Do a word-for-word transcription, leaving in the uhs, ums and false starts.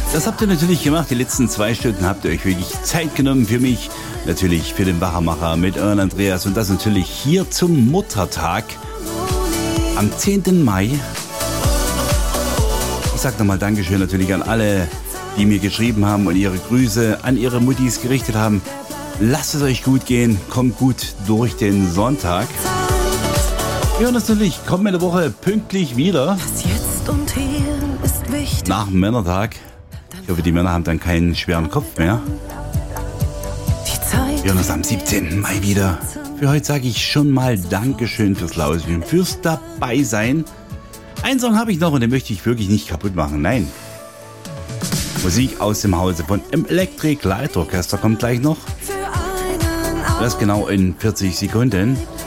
Das habt ihr natürlich gemacht. Die letzten zwei Stunden habt ihr euch wirklich Zeit genommen für mich. Natürlich für den Wachermacher mit euren Andreas. Und das natürlich hier zum Muttertag am zehnten Mai. Ich sag nochmal Dankeschön natürlich an alle, die mir geschrieben haben und ihre Grüße an ihre Muttis gerichtet haben. Lasst es euch gut gehen. Kommt gut durch den Sonntag. Wir hören uns natürlich kommende Woche pünktlich wieder. Nach dem Männertag. Ich hoffe, die Männer haben dann keinen schweren Kopf mehr. Wir hören uns am siebzehnten Mai wieder. Für heute sage ich schon mal Dankeschön fürs Lauschen, fürs Dabeisein. Einen Song habe ich noch und den möchte ich wirklich nicht kaputt machen. Nein. Musik aus dem Hause von Electric Light Orchestra kommt gleich noch. Das genau in vierzig Sekunden.